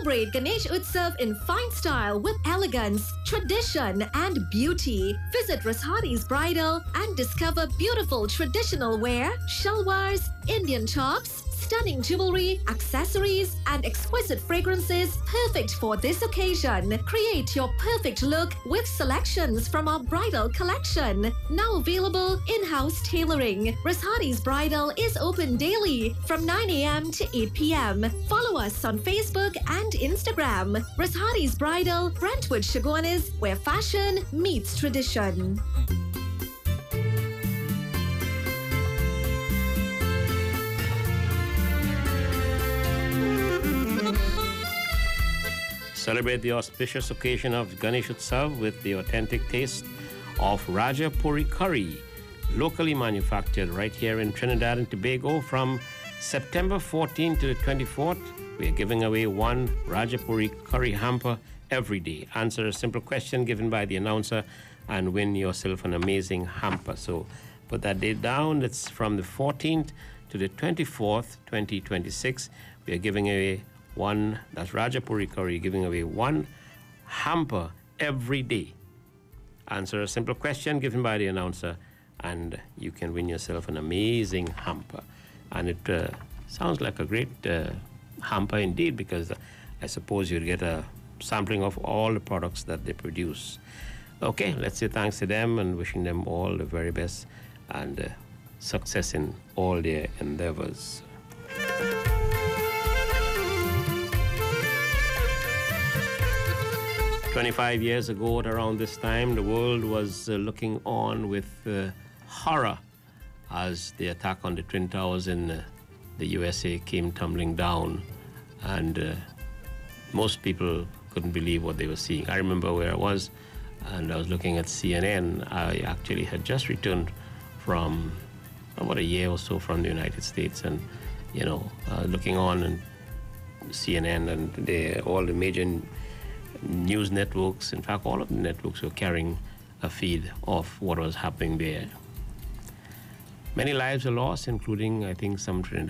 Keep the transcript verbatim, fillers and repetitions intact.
Celebrate Ganesh Utsav in fine style with elegance, tradition, and beauty. Visit Rashadi's Bridal and discover beautiful traditional wear, shalwars, Indian tops, stunning jewelry, accessories, and exquisite fragrances perfect for this occasion. Create your perfect look with selections from our bridal collection. Now available in-house tailoring. Rashadi's Bridal is open daily from nine a m to eight p m Follow us on Facebook and Instagram. Rashadi's Bridal, Brentwood Chaguanas, where fashion meets tradition. Celebrate the auspicious occasion of Ganesh Utsav with the authentic taste of Rajapuri curry, locally manufactured right here in Trinidad and Tobago. From September fourteenth to the twenty-fourth, we are giving away one Rajapuri curry hamper every day. Answer a simple question given by the announcer and win yourself an amazing hamper. So put that date down. It's from the fourteenth to the twenty-fourth, twenty twenty-six. We are giving away one, that's Rajapuri curry, giving away one hamper every day. Answer a simple question given by the announcer and you can win yourself an amazing hamper. And it uh, sounds like a great uh, hamper indeed, because uh, I suppose you'll get a sampling of all the products that they produce. Okay, let's say thanks to them and wishing them all the very best and uh, success in all their endeavors. twenty-five years ago at around this time, the world was uh, looking on with uh, horror as the attack on the Twin Towers in uh, the U S A came tumbling down, and uh, most people couldn't believe what they were seeing. I remember where I was, and I was looking at C N N. I actually had just returned from about a year or so from the United States, and you know, uh, looking on and C N N and they, all the major news networks, in fact, all of the networks were carrying a feed of what was happening there. Many lives were lost, including, I think, some Trinidad